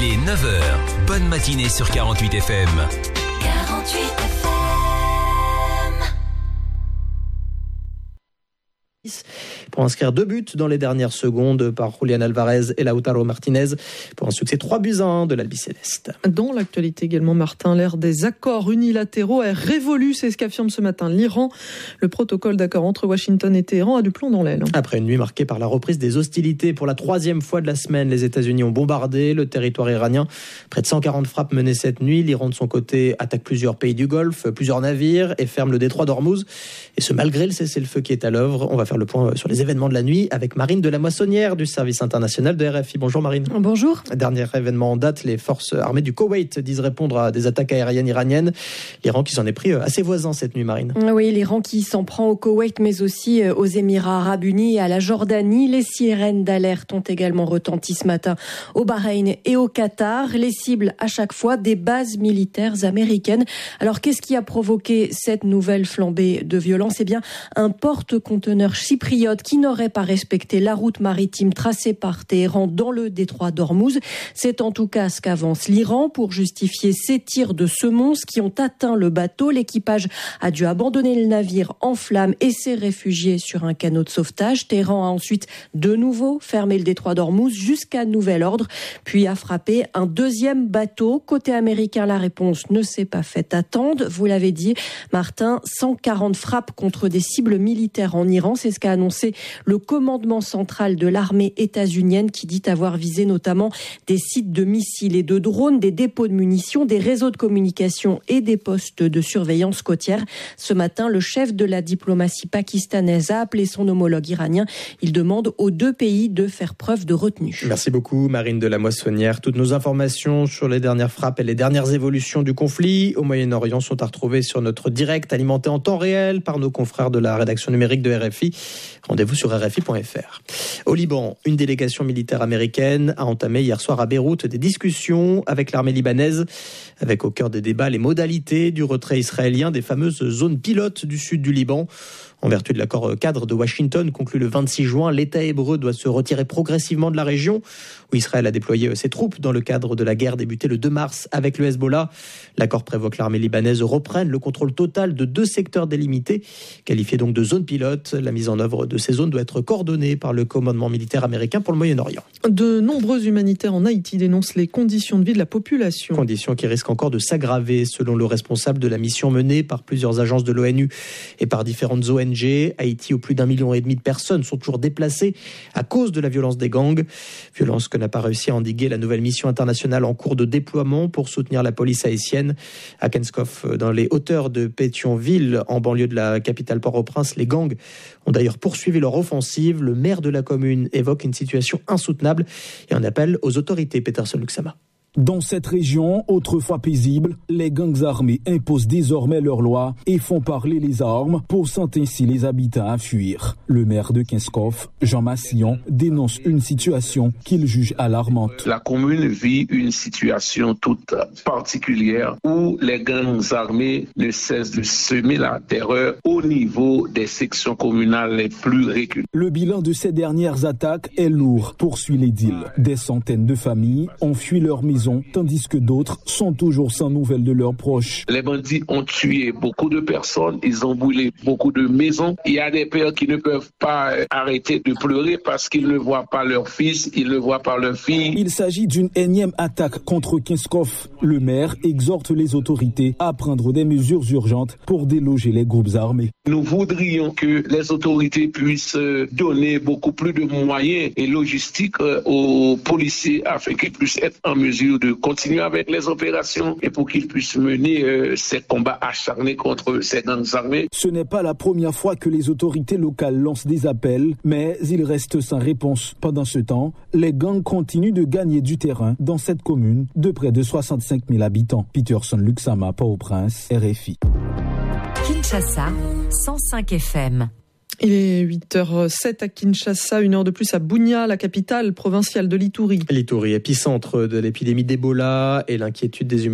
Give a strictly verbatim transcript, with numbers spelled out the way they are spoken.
Il est neuf heures. Bonne matinée sur quarante-huit F M. quarante-huit F M. Pour inscrire deux buts dans les dernières secondes par Julián Alvarez et Lautaro Martinez pour un succès trois buts à un de l'Albi Céleste. Dans l'actualité également, Martin, l'ère des accords unilatéraux est révolue, c'est ce qu'affirme ce matin l'Iran. Le protocole d'accord entre Washington et Téhéran a du plomb dans l'aile. Après une nuit marquée par la reprise des hostilités pour la troisième fois de la semaine, les États-Unis ont bombardé le territoire iranien. Près de cent quarante frappes menées cette nuit. L'Iran, de son côté, attaque plusieurs pays du Golfe, plusieurs navires et ferme le détroit d'Ormuz. Et ce, malgré le cessez-le-feu qui est à l'œuvre. On va faire le point sur les événements de la nuit avec Marine de la Moissonnière du service international de R F I. Bonjour Marine. Bonjour. Dernier événement en date, les forces armées du Koweït disent répondre à des attaques aériennes iraniennes. L'Iran qui s'en est pris à ses voisins cette nuit, Marine. Oui, l'Iran qui s'en prend au Koweït mais aussi aux Émirats arabes unis et à la Jordanie. Les sirènes d'alerte ont également retenti ce matin au Bahreïn et au Qatar. Les cibles à chaque fois des bases militaires américaines. Alors qu'est-ce qui a provoqué cette nouvelle flambée de violence ? Eh bien, un porte-conteneur chypriote qui n'aurait pas respecté la route maritime tracée par Téhéran dans le détroit d'Ormuz. C'est en tout cas ce qu'avance l'Iran pour justifier ces tirs de semonces qui ont atteint le bateau. L'équipage a dû abandonner le navire en flammes et s'est réfugié sur un canot de sauvetage. Téhéran a ensuite de nouveau fermé le détroit d'Ormuz jusqu'à nouvel ordre, puis a frappé un deuxième bateau. Côté américain, la réponse ne s'est pas fait attendre. Vous l'avez dit, Martin, cent quarante frappes contre des cibles militaires en Iran. C'est ce qu'a annoncé le commandement central de l'armée états-unienne qui dit avoir visé notamment des sites de missiles et de drones, des dépôts de munitions, des réseaux de communication et des postes de surveillance côtière. Ce matin, le chef de la diplomatie pakistanaise a appelé son homologue iranien. Il demande aux deux pays de faire preuve de retenue. Merci beaucoup Marine de la Moissonnière. Toutes nos informations sur les dernières frappes et les dernières évolutions du conflit au Moyen-Orient sont à retrouver sur notre direct alimenté en temps réel par nos confrères de la rédaction numérique de R F I. Rendez-vous sur R F I point F R. Au Liban, une délégation militaire américaine a entamé hier soir à Beyrouth des discussions avec l'armée libanaise, avec au cœur des débats les modalités du retrait israélien des fameuses zones pilotes du sud du Liban. En vertu de l'accord cadre de Washington conclu le vingt-six juin, l'État hébreu doit se retirer progressivement de la région où Israël a déployé ses troupes dans le cadre de la guerre débutée le deux mars avec le Hezbollah. L'accord prévoit que l'armée libanaise reprenne le contrôle total de deux secteurs délimités, qualifiés donc de zones pilotes. La mise en œuvre de ces zones doit être coordonnée par le commandement militaire américain pour le Moyen-Orient. De nombreux humanitaires en Haïti dénoncent les conditions de vie de la population. Conditions qui risquent encore de s'aggraver selon le responsable de la mission menée par plusieurs agences de l'ONU et par différentes O N G. Haïti, où plus d'un million et demi de personnes sont toujours déplacées à cause de la violence des gangs. Violence que n'a pas réussi à endiguer la nouvelle mission internationale en cours de déploiement pour soutenir la police haïtienne. À Kenskoff, dans les hauteurs de Pétionville, en banlieue de la capitale Port-au-Prince, les gangs ont d'ailleurs poursuivi leur offensive. Le maire de la commune évoque une situation insoutenable et un appel aux autorités. Peterson Luxama. Dans cette région, autrefois paisible, les gangs armés imposent désormais leurs lois et font parler les armes, poussant ainsi les habitants à fuir. Le maire de Kenskoff, Jean Massillon, dénonce une situation qu'il juge alarmante. La commune vit une situation toute particulière où les gangs armés ne cessent de semer la terreur au niveau des sections communales les plus reculées. Le bilan de ces dernières attaques est lourd, poursuit l'édile. Des centaines de familles ont fui leur maison, tandis que d'autres sont toujours sans nouvelles de leurs proches. Les bandits ont tué beaucoup de personnes, ils ont brûlé beaucoup de maisons. Il y a des pères qui ne peuvent pas arrêter de pleurer parce qu'ils ne voient pas leur fils, ils ne voient pas leur fille. Il s'agit d'une énième attaque contre Kenskoff. Le maire exhorte les autorités à prendre des mesures urgentes pour déloger les groupes armés. Nous voudrions que les autorités puissent donner beaucoup plus de moyens et logistiques aux policiers afin qu'ils puissent être en mesure de continuer avec les opérations et pour qu'ils puissent mener euh, ces combats acharnés contre ces gangs armés. Ce n'est pas la première fois que les autorités locales lancent des appels, mais ils restent sans réponse. Pendant ce temps, les gangs continuent de gagner du terrain dans cette commune de près de soixante-cinq mille habitants. Peterson Luxama, Port-au-Prince, R F I. Kinshasa, cent cinq F M. Il est huit heures sept à Kinshasa, une heure de plus à Bunia, la capitale provinciale de l'Ituri. L'Ituri, épicentre de l'épidémie d'Ebola et l'inquiétude des humains.